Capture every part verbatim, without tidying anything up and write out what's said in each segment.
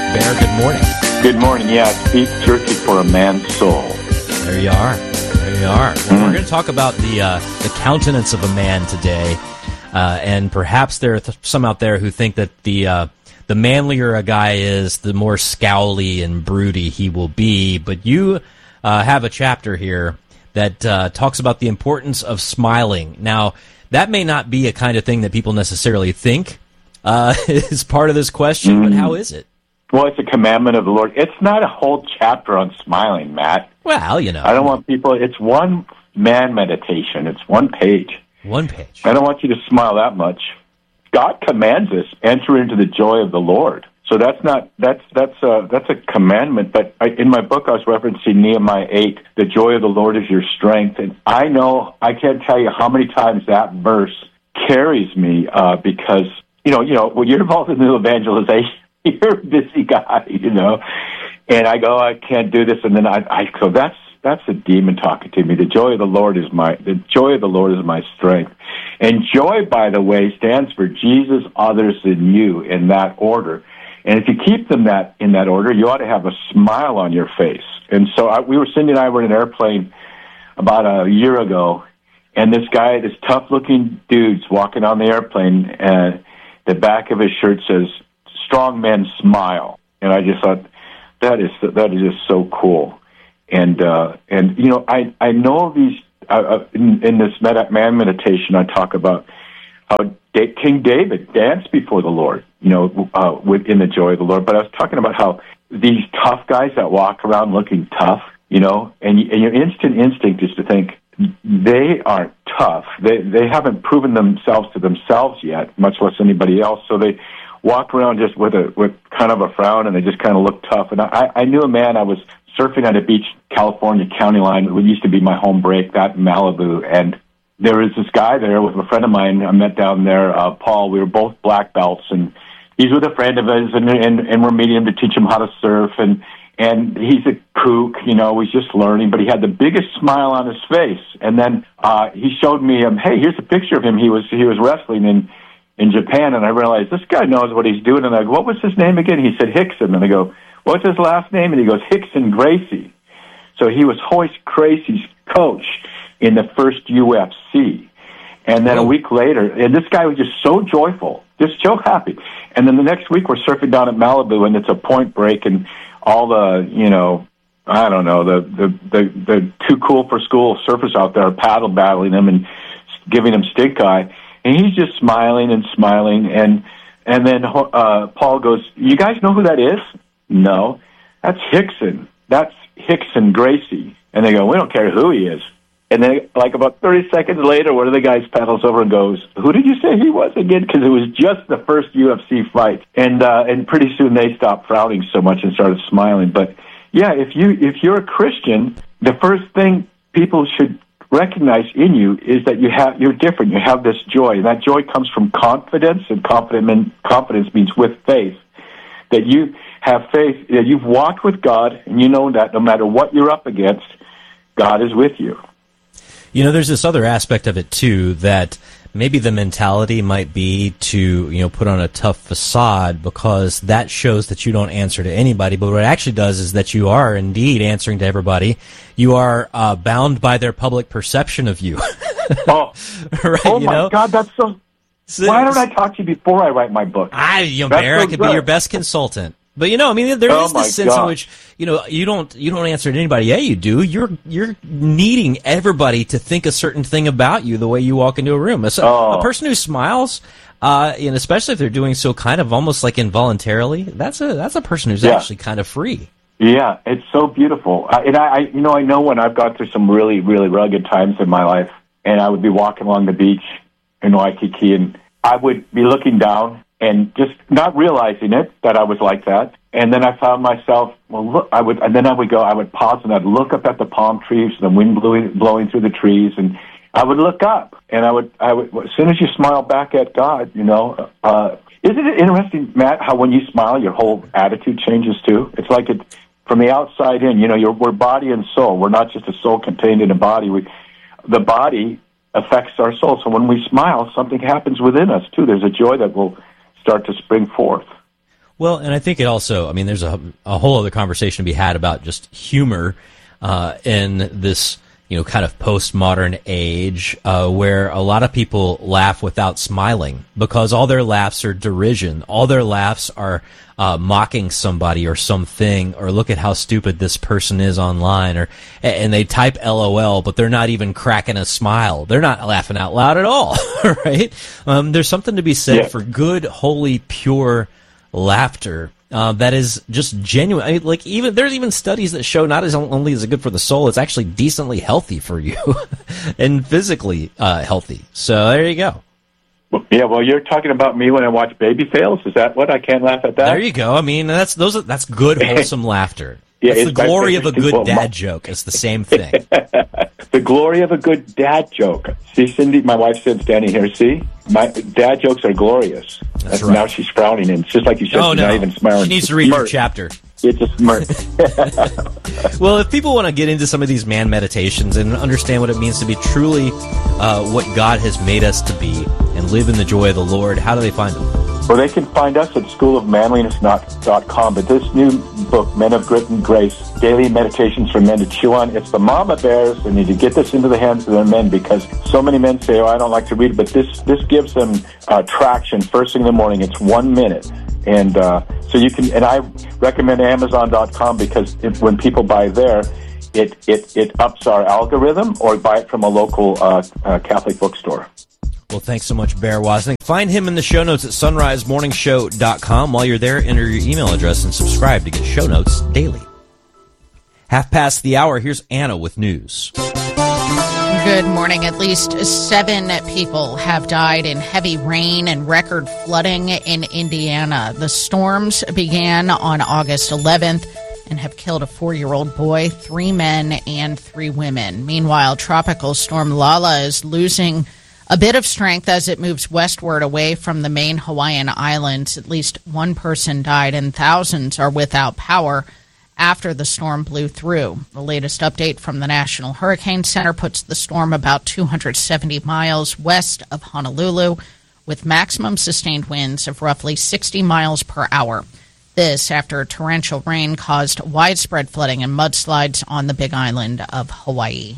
Bear, good morning. Good morning. Yeah, it's beef jerky for a man's soul. There you are. There you are. Well, mm. We're going to talk about the uh, the countenance of a man today, uh, and perhaps there are th- some out there who think that the uh, the manlier a guy is, the more scowly and broody he will be. But you uh, have a chapter here that uh, talks about the importance of smiling. Now, that may not be a kind of thing that people necessarily think uh, is part of this question, mm. but how is it? Well, it's a commandment of the Lord. It's not a whole chapter on smiling, Matt. Well, you know. I don't want people, it's one man meditation. It's one page. One page. I don't want you to smile that much. God commands us, enter into the joy of the Lord. So that's not, that's, that's a, that's a commandment. But I, in my book, I was referencing Nehemiah eight, the joy of the Lord is your strength. And I know, I can't tell you how many times that verse carries me, uh, because, you know, you know, when you're involved in the evangelization, you're a busy guy, you know, and I go, I can't do this, and then I, I go, that's that's a demon talking to me. The joy of the Lord is my the joy of the Lord is my strength, and joy, by the way, stands for Jesus, others, and you in that order. And if you keep them that in that order, you ought to have a smile on your face. And so I, we were Cindy and I were in an airplane about a year ago, and this guy, this tough-looking dude's walking on the airplane, and the back of his shirt says, "Strong men smile," and I just thought that is that is just so cool. And uh, and you know, I I know these uh, in, in this med- man meditation. I talk about how da- King David danced before the Lord, you know, uh, within the joy of the Lord. But I was talking about how these tough guys that walk around looking tough, you know, and, and your instant instinct is to think they aren't tough. They they haven't proven themselves to themselves yet, much less anybody else. So they walk around just with a with kind of a frown, and they just kind of look tough. And I, I knew a man. I was surfing on a beach, California county line. It used to be my home break, that in Malibu. And there was this guy there with a friend of mine I met down there, uh, Paul. We were both black belts, and he's with a friend of his, and, and, and we're meeting him to teach him how to surf. And and he's a kook, you know, he's just learning, but he had the biggest smile on his face. And then uh, he showed me, um, hey, here's a picture of him. He was he was wrestling in in Japan, and I realized this guy knows what he's doing. And I go, what was his name again? He said Hickson. And I go, what's his last name? And he goes, Hickson Gracie. So he was Hoist Gracie's coach in the first U F C. And then a week later, and this guy was just so joyful, just so happy. And then the next week we're surfing down at Malibu, and it's a point break, and all the, you know, I don't know, the, the, the, the too cool for school surfers out there are paddle battling him and giving him stink eye. And he's just smiling and smiling, and and then uh, Paul goes, you guys know who that is? No. That's Hickson. That's Hickson Gracie. And they go, we don't care who he is. And then, like, about thirty seconds later, one of the guys paddles over and goes, who did you say he was again? Because it was just the first U F C fight. And uh, and pretty soon they stopped frowning so much and started smiling. But, yeah, if, you, if you're a Christian, the first thing people should recognize in you is that you have you're different. You have this joy, and that joy comes from confidence, and confidence confidence means with faith. That you have faith, that you've walked with God, and you know that no matter what you're up against, God is with you. You know, there's this other aspect of it too, that maybe the mentality might be to, you know, put on a tough facade, because that shows that you don't answer to anybody. But what it actually does is that you are indeed answering to everybody. You are uh, bound by their public perception of you. oh, right, oh you my know? God, that's so... so why don't I talk to you before I write my book? I, you know, Bear, so I could good. be your best consultant. But, you know, I mean, there oh is this sense God. in which, you know, you don't you don't answer to anybody. Yeah, you do. You're you're needing everybody to think a certain thing about you the way you walk into a room. A, oh. a person who smiles, uh, and especially if they're doing so kind of almost like involuntarily, that's a that's a person who's yeah. actually kind of free. Yeah, it's so beautiful. I, and I, I, you know, I know when I've gone through some really, really rugged times in my life, and I would be walking along the beach in Waikiki, and I would be looking down and just not realizing it, that I was like that. And then I found myself, well, look, I would, and then I would go, I would pause and I'd look up at the palm trees, the wind blowing, blowing through the trees, and I would look up, and I would, I would, as soon as you smile back at God, you know, uh, isn't it interesting, Matt, how when you smile, your whole attitude changes too? It's like it, from the outside in, you know, you're, we're body and soul. We're not just a soul contained in a body. We, the body affects our soul. So when we smile, something happens within us too. There's a joy that will start to spring forth. Well, and I think it also, I mean, there's a, a whole other conversation to be had about just humor uh, in this, you know, kind of postmodern age uh, where a lot of people laugh without smiling because all their laughs are derision. All their laughs are uh, mocking somebody or something, or look at how stupid this person is online, or and they type LOL, but they're not even cracking a smile. They're not laughing out loud at all, right? Um, there's something to be said yeah. for good, holy, pure laughter. Uh, that is just genuine. I mean, like even there's even studies that show not as only is it good for the soul, it's actually decently healthy for you and physically uh, healthy. So there you go. Yeah, well, you're talking about me when I watch Baby Fails. Is that what? I can't laugh at that. There you go. I mean, that's those. Are, that's good, wholesome laughter. Yeah, it's the glory of a good well, dad my, joke. It's the same thing. The glory of a good dad joke. See, Cindy, my wife said standing here, see? My dad jokes are glorious. That's, That's right. Now she's frowning, and it's just like you said, oh, she's no. not even smiling. She needs to read smirk. your chapter. It's a smirk. Well, if people want to get into some of these man meditations and understand what it means to be truly uh, what God has made us to be and live in the joy of the Lord, how do they find them? Well, they can find us at school of manliness dot com. But this new book, Men of Grit and Grace, Daily Meditations for Men to Chew On, it's the mama bears. They need to get this into the hands of their men because so many men say, oh, I don't like to read. But this, this gives them uh, traction first thing in the morning. It's one minute. And uh, so you can, and I recommend Amazon dot com because if, when people buy there, it, it, it ups our algorithm, or buy it from a local uh, uh, Catholic bookstore. Well, thanks so much, Bear Wozniak. Find him in the show notes at sunrise morning show dot com. While you're there, enter your email address and subscribe to get show notes daily. Half past the hour, here's Anna with news. Good morning. At least seven people have died in heavy rain and record flooding in Indiana. The storms began on August eleventh and have killed a four-year-old boy, three men, and three women. Meanwhile, Tropical Storm Lala is losing a bit of strength as it moves westward away from the main Hawaiian islands. At least one person died and thousands are without power after the storm blew through. The latest update from the National Hurricane Center puts the storm about two hundred seventy miles west of Honolulu with maximum sustained winds of roughly sixty miles per hour. This after torrential rain caused widespread flooding and mudslides on the Big Island of Hawaii.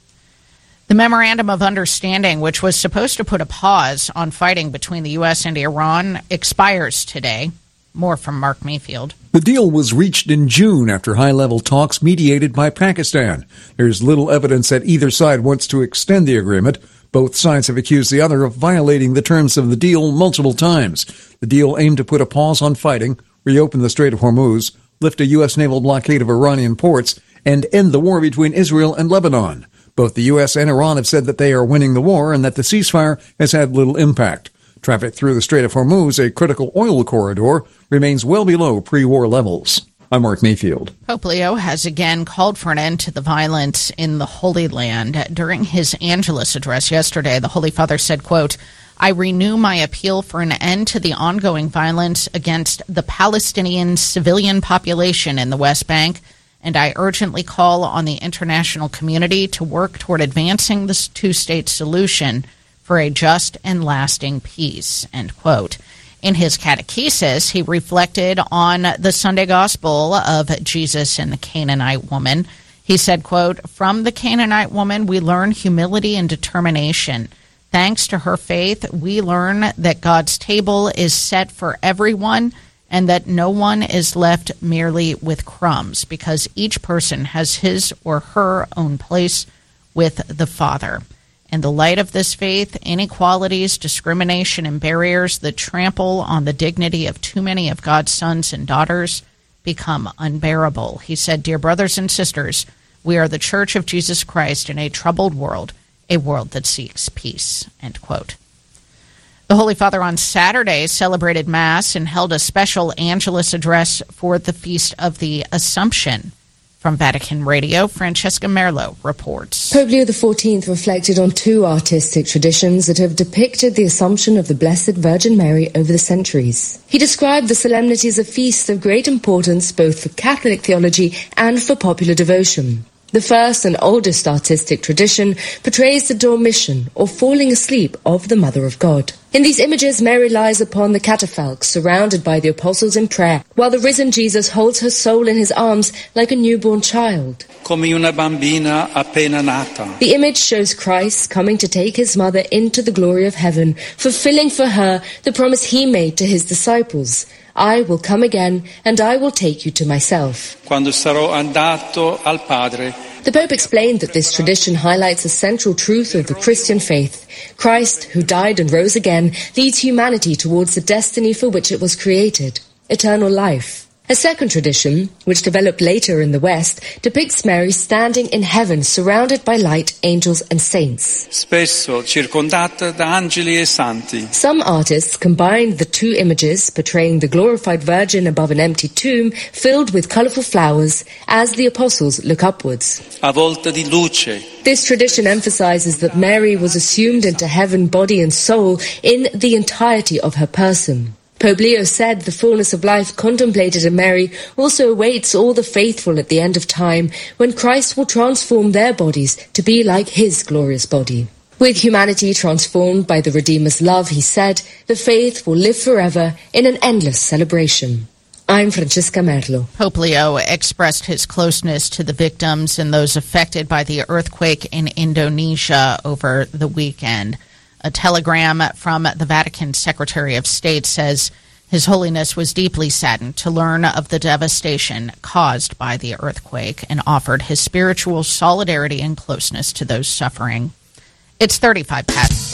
The Memorandum of Understanding, which was supposed to put a pause on fighting between the U S and Iran, expires today. More from Mark Mayfield. The deal was reached in June after high-level talks mediated by Pakistan. There's little evidence that either side wants to extend the agreement. Both sides have accused the other of violating the terms of the deal multiple times. The deal aimed to put a pause on fighting, reopen the Strait of Hormuz, lift a U S naval blockade of Iranian ports, and end the war between Israel and Lebanon. Both the U S and Iran have said that they are winning the war and that the ceasefire has had little impact. Traffic through the Strait of Hormuz, a critical oil corridor, remains well below pre-war levels. I'm Mark Mayfield. Pope Leo has again called for an end to the violence in the Holy Land. During his Angelus address yesterday, the Holy Father said, quote, I renew my appeal for an end to the ongoing violence against the Palestinian civilian population in the West Bank, and I urgently call on the international community to work toward advancing this two-state solution for a just and lasting peace, end quote. In his catechesis, he reflected on the Sunday gospel of Jesus and the Canaanite woman. He said, quote, from the Canaanite woman, we learn humility and determination. Thanks to her faith, we learn that God's table is set for everyone and that no one is left merely with crumbs because each person has his or her own place with the Father. In the light of this faith, inequalities, discrimination, and barriers that trample on the dignity of too many of God's sons and daughters become unbearable. He said, dear brothers and sisters, we are the Church of Jesus Christ in a troubled world, a world that seeks peace, end quote. The Holy Father on Saturday celebrated Mass and held a special Angelus address for the Feast of the Assumption. From Vatican Radio, Francesca Merlo reports. Pope Leo the fourteenth reflected on two artistic traditions that have depicted the Assumption of the Blessed Virgin Mary over the centuries. He described the solemnities of feasts of great importance both for Catholic theology and for popular devotion. The first and oldest artistic tradition portrays the Dormition, or falling asleep, of the Mother of God. In these images, Mary lies upon the catafalque, surrounded by the apostles in prayer, while the risen Jesus holds her soul in his arms like a newborn child. Come una bambina appena nata. The image shows Christ coming to take his mother into the glory of heaven, fulfilling for her the promise he made to his disciples. I will come again, and I will take you to myself. Quando sarò andato al Padre. The Pope explained that this tradition highlights a central truth of the Christian faith. Christ, who died and rose again, leads humanity towards the destiny for which it was created, eternal life. A second tradition, which developed later in the West, depicts Mary standing in heaven surrounded by light, angels and saints. Spesso circondata da angeli e santi. Some artists combined the two images, portraying the glorified Virgin above an empty tomb filled with colorful flowers, as the apostles look upwards. Avvolta di luce. This tradition emphasizes that Mary was assumed into heaven, body and soul, in the entirety of her person. Pope Leo said the fullness of life contemplated in Mary also awaits all the faithful at the end of time, when Christ will transform their bodies to be like his glorious body. With humanity transformed by the Redeemer's love, he said, the faith will live forever in an endless celebration. I'm Francesca Merlo. Pope Leo expressed his closeness to the victims and those affected by the earthquake in Indonesia over the weekend. A telegram from the Vatican Secretary of State says His Holiness was deeply saddened to learn of the devastation caused by the earthquake and offered his spiritual solidarity and closeness to those suffering. It's thirty-five past.